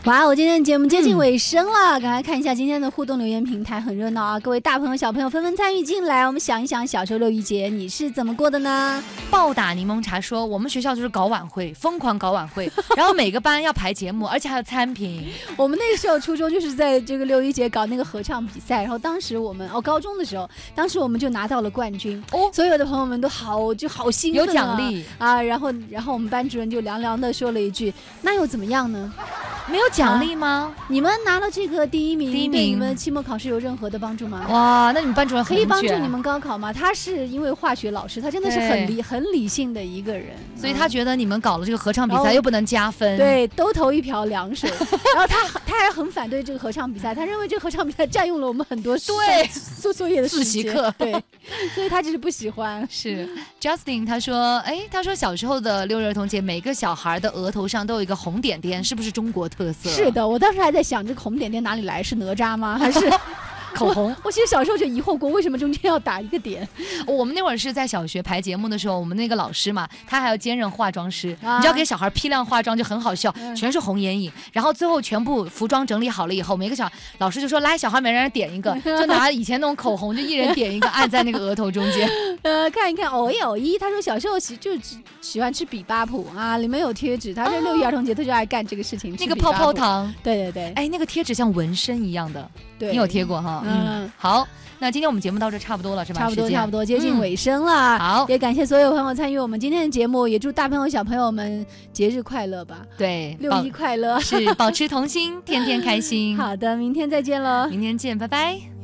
哇，我今天的节目接近尾声了，赶快看一下今天的互动留言平台，很热闹啊！各位大朋友小朋友纷纷参与进来，我们想一想小时候六一节你是怎么过的呢？ 暴打柠檬茶说，我们学校就是搞晚会，疯狂搞晚会，然后每个班要排节目，而且还有参评。 我们那个时候初中就是在这个六一节搞那个合唱比赛，然后当时我们高中的时候，当时我们就拿到了冠军哦，所有的朋友们都好兴奋、啊， 有奖励啊，然后我们班主任就凉凉的说了一句：“那又怎么样呢？ 没有奖励吗？ 你们拿了这个第一名，对你们期末考试有任何的帮助吗？” 哇，那你们班主任可以帮助你们高考吗？他是因为化学老师，他真的是很理性的一个人， 所以他觉得你们搞了这个合唱比赛又不能加分， 对，都头一瓢凉水。然后他还很反对这个合唱比赛，他认为这个合唱比赛占用了我们很多做作业的自习课， 对，所以他就是不喜欢。 是 Justin 他说小时候的六一儿童节，每个小孩的额头上都有一个红点点，是不是中国特色？ 是的，我当时还在想，这个红点点哪里来？是哪吒吗？还是口红？ 我其实小时候就疑惑过，为什么中间要打一个点？ 我们那会儿是在小学排节目的时候，我们那个老师嘛，他还要兼任化妆师，你知道给小孩批量化妆就很好笑，全是红眼影，然后最后全部服装整理好了以后，每个老师就说来，小孩每人点一个，就拿以前那种口红，就一人点一个，按在那个额头中间。 看一看偶一，他说小时候就喜欢吃比巴普啊，里面有贴纸，他说六一儿童节他就爱干这个事情， 那个泡泡糖， 对， 那个贴纸像纹身一样的， 对， 你有贴过哈？好，那今天我们节目到这差不多了，是吧？ 差不多接近尾声了。 好， 也感谢所有朋友参与我们今天的节目，也祝大朋友小朋友们节日快乐吧。 对， 六一快乐， 是保持童心，天天开心。 好的，明天再见喽， 明天见，拜拜。